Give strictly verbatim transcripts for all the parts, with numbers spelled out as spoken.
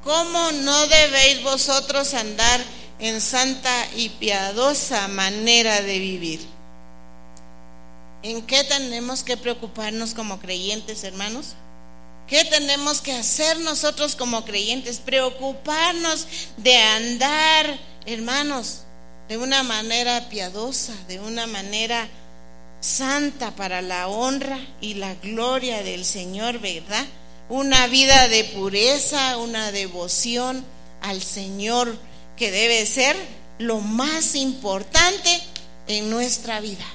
¿cómo no debéis vosotros andar en santa y piadosa manera de vivir? ¿En qué tenemos que preocuparnos como creyentes, hermanos? ¿Qué tenemos que hacer nosotros como creyentes? Preocuparnos de andar, hermanos, de una manera piadosa, de una manera santa para la honra y la gloria del Señor, ¿verdad? Una vida de pureza, una devoción al Señor que debe ser lo más importante en nuestra vida.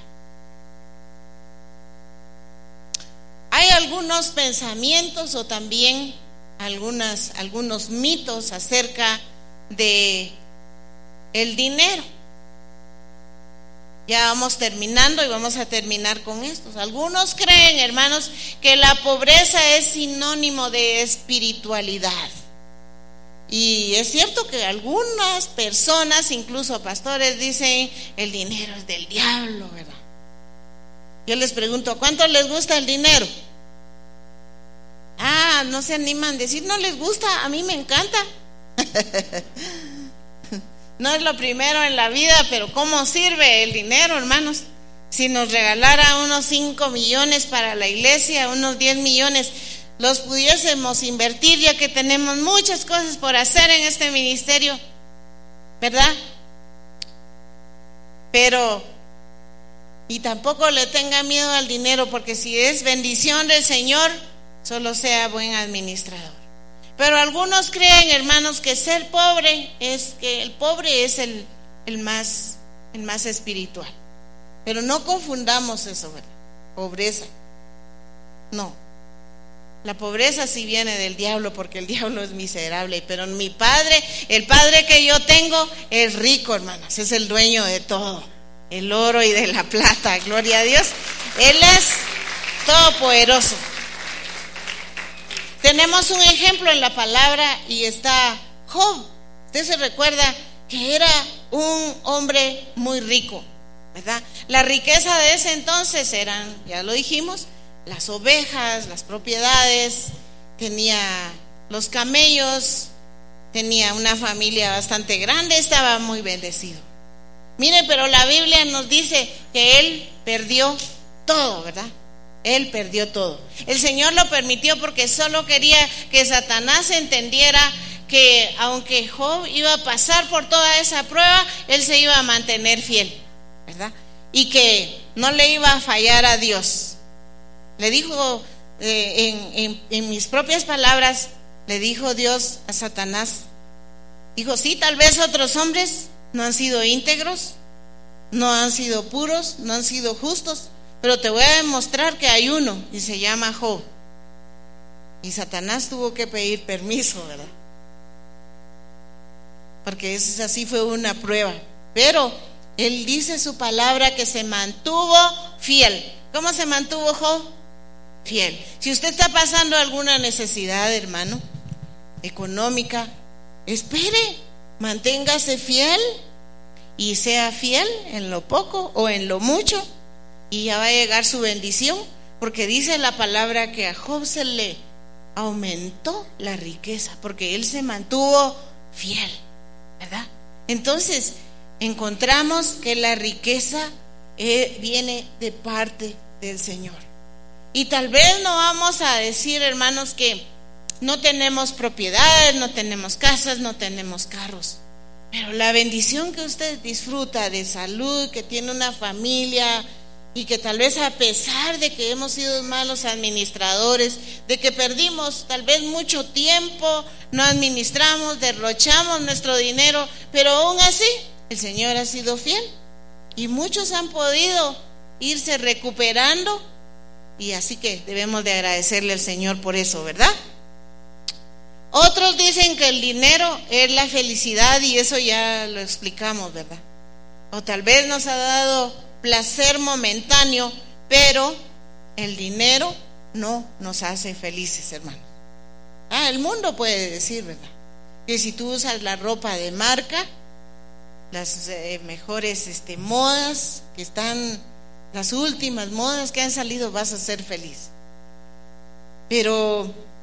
Hay algunos pensamientos o también algunas, algunos mitos acerca de el dinero. Ya vamos terminando y vamos a terminar con estos. Algunos creen, hermanos, que la pobreza es sinónimo de espiritualidad. Y es cierto que algunas personas, incluso pastores, dicen el dinero es del diablo, ¿verdad? Yo les pregunto, ¿a cuántos les gusta el dinero? Ah, no se animan a decir, no les gusta, a mí me encanta. No es lo primero en la vida, pero ¿cómo sirve el dinero, hermanos? Si nos regalara unos cinco millones para la iglesia, unos diez millones, los pudiésemos invertir, ya que tenemos muchas cosas por hacer en este ministerio, ¿verdad? Pero, y tampoco le tenga miedo al dinero, porque si es bendición del Señor, solo sea buen administrador. Pero algunos creen, hermanos, que ser pobre es que el pobre es el, el más el más espiritual. Pero no confundamos eso, ¿verdad? Pobreza. No. La pobreza sí viene del diablo, porque el diablo es miserable, pero mi Padre, el Padre que yo tengo es rico, hermanos, es el dueño de todo, el oro y de la plata, gloria a Dios. Él es todopoderoso. Tenemos un ejemplo en la palabra y está Job. Usted se recuerda que era un hombre muy rico, ¿verdad? La riqueza de ese entonces eran, ya lo dijimos, las ovejas, las propiedades, tenía los camellos, tenía una familia bastante grande, estaba muy bendecido. Mire, pero la Biblia nos dice que él perdió todo, ¿verdad? Él perdió todo. El Señor lo permitió porque solo quería que Satanás entendiera que aunque Job iba a pasar por toda esa prueba, él se iba a mantener fiel, ¿verdad? Y que no le iba a fallar a Dios. Le dijo, eh, en, en, en mis propias palabras, le dijo Dios a Satanás, dijo, sí, tal vez otros hombres no han sido íntegros, no han sido puros, no han sido justos, pero te voy a demostrar que hay uno y se llama Job. Y Satanás tuvo que pedir permiso, ¿verdad? Porque es así, fue una prueba. Pero él dice su palabra que se mantuvo fiel. ¿Cómo se mantuvo Job? Fiel. Si usted está pasando alguna necesidad, hermano, económica, espere, manténgase fiel y sea fiel en lo poco o en lo mucho, y ya va a llegar su bendición, porque dice la palabra que a Job se le aumentó la riqueza, porque él se mantuvo fiel, ¿verdad? Entonces encontramos que la riqueza eh, viene de parte del Señor. Y tal vez no vamos a decir, hermanos, que no tenemos propiedades, no tenemos casas, no tenemos carros, pero la bendición que usted disfruta de salud, que tiene una familia, y que tal vez a pesar de que hemos sido malos administradores, de que perdimos tal vez mucho tiempo, no administramos, derrochamos nuestro dinero, pero aún así el Señor ha sido fiel y muchos han podido irse recuperando, y así que debemos de agradecerle al Señor por eso, ¿verdad? Otros dicen que el dinero es la felicidad, y eso ya lo explicamos, ¿verdad? O tal vez nos ha dado placer momentáneo, pero el dinero no nos hace felices, hermano. Ah, el mundo puede decir, ¿verdad?, que si tú usas la ropa de marca, las eh, mejores este, modas que están, las últimas modas que han salido, vas a ser feliz. Pero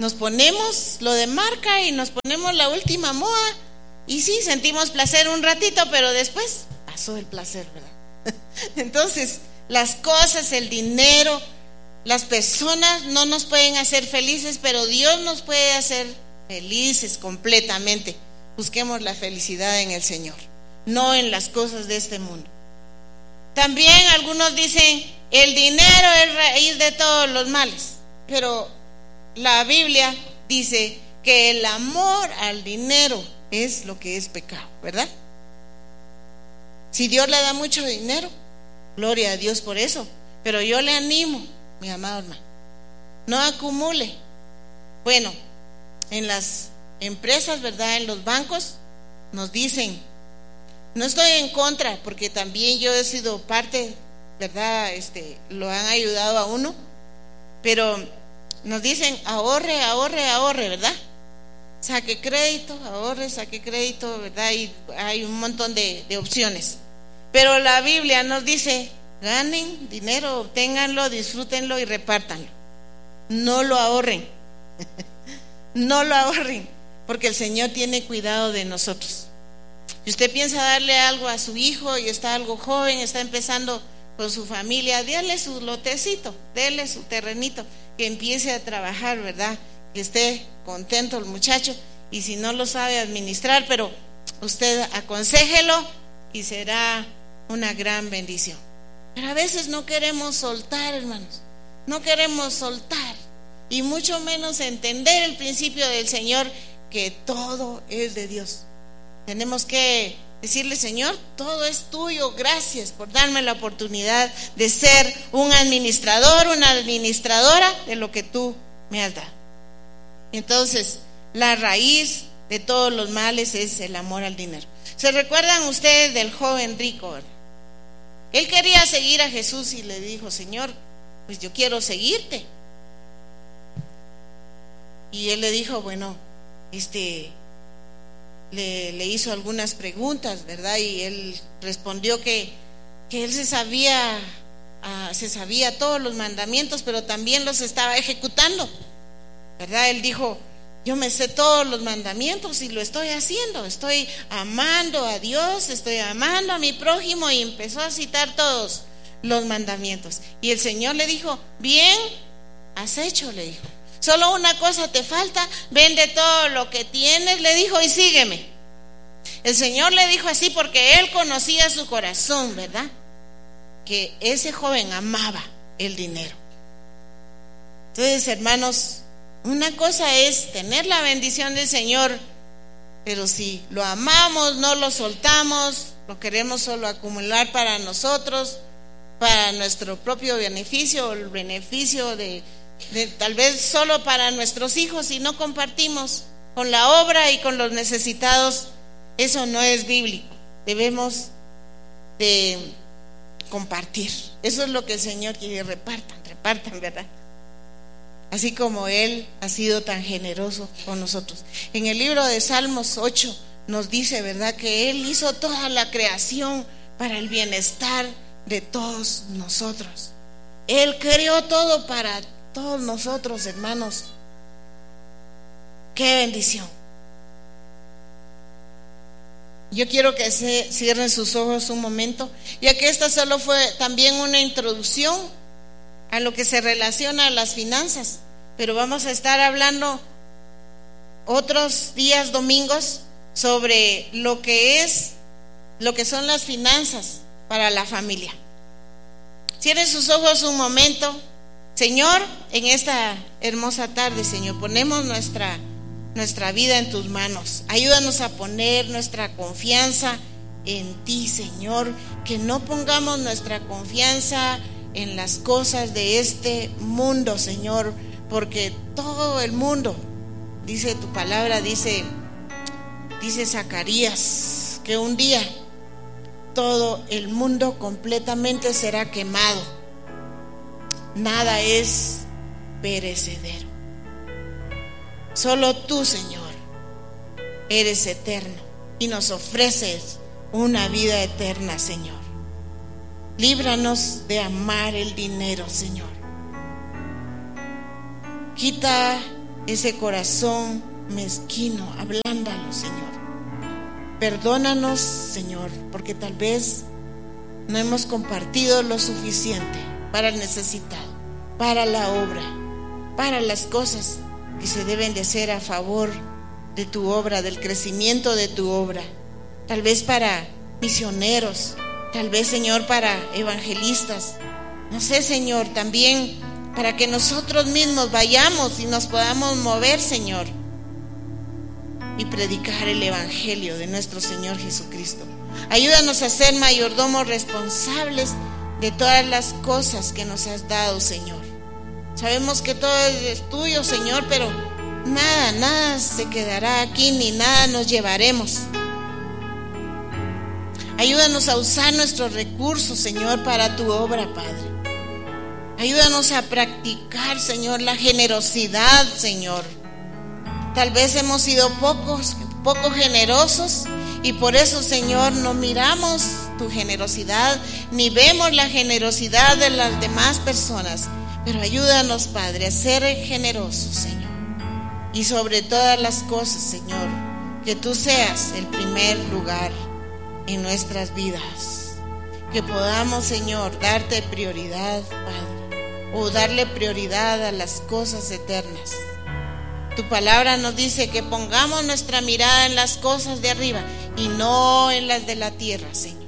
nos ponemos lo de marca y nos ponemos la última moda y sí, sentimos placer un ratito, pero después pasó el placer, ¿verdad? Entonces, las cosas, el dinero, las personas no nos pueden hacer felices, pero Dios nos puede hacer felices completamente. Busquemos la felicidad en el Señor, no en las cosas de este mundo. También algunos dicen, el dinero es raíz de todos los males, pero la Biblia dice que el amor al dinero es lo que es pecado, ¿verdad? Si Dios le da mucho dinero, gloria a Dios por eso, pero yo le animo, mi amado hermano, no acumule. Bueno, en las empresas, ¿verdad?, en los bancos nos dicen, no estoy en contra, porque también yo he sido parte, ¿verdad? Este, lo han ayudado a uno, pero nos dicen ahorre, ahorre, ahorre, ¿verdad? Saque crédito, ahorre, saque crédito, ¿verdad? Y hay un montón de, de opciones. Pero la Biblia nos dice, ganen dinero, obténganlo, disfrútenlo y repártanlo. No lo ahorren. No lo ahorren, porque el Señor tiene cuidado de nosotros. Si usted piensa darle algo a su hijo y está algo joven, está empezando con su familia, déle su lotecito, déle su terrenito, que empiece a trabajar, ¿verdad? Que esté contento el muchacho, y si no lo sabe administrar, pero usted aconséjelo y será una gran bendición. Pero a veces no queremos soltar, hermanos, no queremos soltar, y mucho menos entender el principio del Señor, que todo es de Dios. Tenemos que decirle, Señor, todo es tuyo, gracias por darme la oportunidad de ser un administrador, una administradora de lo que tú me has dado. Entonces, la raíz de todos los males es el amor al dinero. ¿Se recuerdan ustedes del joven rico? Él quería seguir a Jesús y le dijo, Señor, pues yo quiero seguirte. Y él le dijo, bueno, este... Le, le hizo algunas preguntas, ¿verdad? Y él respondió que, que él se sabía, uh, se sabía todos los mandamientos, pero también los estaba ejecutando, ¿verdad? Él dijo, yo me sé todos los mandamientos y lo estoy haciendo, estoy amando a Dios, estoy amando a mi prójimo, y empezó a citar todos los mandamientos. Y el Señor le dijo, bien has hecho, le dijo. Solo una cosa te falta, vende todo lo que tienes, le dijo, y sígueme. El Señor le dijo así porque Él conocía su corazón, ¿verdad? Que ese joven amaba el dinero. Entonces, hermanos, una cosa es tener la bendición del Señor, pero si lo amamos, no lo soltamos, lo queremos solo acumular para nosotros, para nuestro propio beneficio, o el beneficio de De, tal vez solo para nuestros hijos, y no compartimos con la obra y con los necesitados, eso no es bíblico. Debemos de compartir. Eso es lo que el Señor quiere, repartan, repartan, ¿verdad? Así como Él ha sido tan generoso con nosotros. En el libro de Salmos ocho nos dice, ¿verdad?, que Él hizo toda la creación para el bienestar de todos nosotros. Él creó todo para todos nosotros, hermanos. Qué bendición. Yo quiero que se cierren sus ojos un momento, ya que esta solo fue también una introducción a lo que se relaciona a las finanzas, pero vamos a estar hablando otros días domingos sobre lo que es, lo que son las finanzas para la familia. Cierren sus ojos un momento. Señor, en esta hermosa tarde, Señor, ponemos nuestra, nuestra vida en tus manos. Ayúdanos a poner nuestra confianza en ti, Señor, que no pongamos nuestra confianza en las cosas de este mundo, Señor, porque todo el mundo, dice tu palabra, dice, dice Zacarías, que un día todo el mundo completamente será quemado. Nada es perecedero. Solo tú, Señor, eres eterno y nos ofreces una vida eterna, Señor. Líbranos de amar el dinero, Señor. Quita ese corazón mezquino, ablándalo, Señor. Perdónanos, Señor, porque tal vez no hemos compartido lo suficiente para el necesitado, para la obra, para las cosas que se deben de hacer a favor de tu obra, del crecimiento de tu obra. Tal vez para misioneros, tal vez, Señor, para evangelistas. No sé, Señor, también para que nosotros mismos vayamos y nos podamos mover, Señor, y predicar el evangelio de nuestro Señor Jesucristo. Ayúdanos a ser mayordomos responsables de todas las cosas que nos has dado, Señor. Sabemos que todo es tuyo, Señor, pero nada, nada se quedará aquí, ni nada nos llevaremos. Ayúdanos a usar nuestros recursos, Señor, para tu obra, Padre. Ayúdanos a practicar, Señor, la generosidad, Señor. Tal vez hemos sido pocos, poco generosos, y por eso, Señor, no miramos tu generosidad, ni vemos la generosidad de las demás personas. Pero ayúdanos, Padre, a ser generosos, Señor. Y sobre todas las cosas, Señor, que tú seas el primer lugar en nuestras vidas. Que podamos, Señor, darte prioridad, Padre, o darle prioridad a las cosas eternas. Tu palabra nos dice que pongamos nuestra mirada en las cosas de arriba y no en las de la tierra, Señor.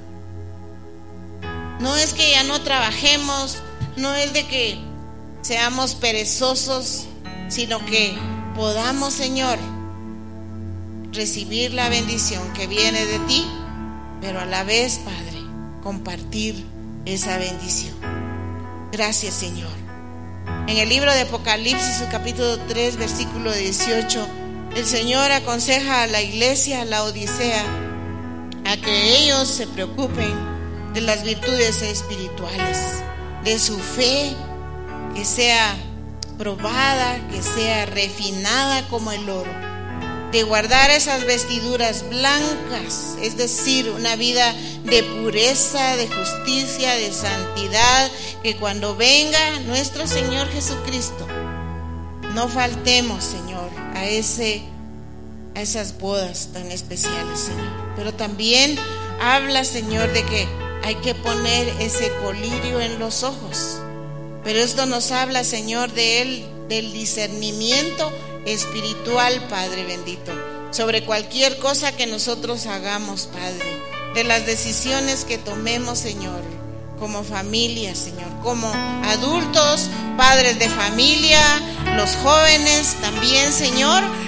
No es que ya no trabajemos, no es de que seamos perezosos, sino que podamos, Señor, recibir la bendición que viene de ti, pero a la vez, Padre, compartir esa bendición. Gracias, Señor. En el libro de Apocalipsis, su capítulo tres, versículo dieciocho, el Señor aconseja a la iglesia, a la Odisea, a que ellos se preocupen de las virtudes espirituales, de su fe, que sea probada, que sea refinada como el oro, de guardar esas vestiduras blancas, es decir, una vida de pureza, de justicia, de santidad, que cuando venga nuestro Señor Jesucristo, no faltemos, Señor, a, ese, a esas bodas tan especiales, Señor. Pero también habla, Señor, de que hay que poner ese colirio en los ojos. Pero esto nos habla, Señor, de él, del discernimiento espiritual, Padre bendito, sobre cualquier cosa que nosotros hagamos, Padre, de las decisiones que tomemos, Señor, como familia, Señor, como adultos, padres de familia, los jóvenes también, Señor,